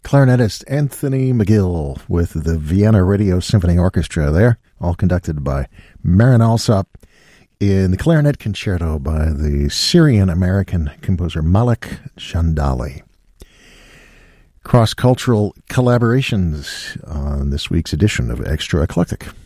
Clarinetist Anthony McGill with the Vienna Radio Symphony Orchestra there, all conducted by Marin Alsop in the Clarinet Concerto by the Syrian-American composer Malek Jandali. Cross-cultural collaborations on this week's edition of Extra Eclectic.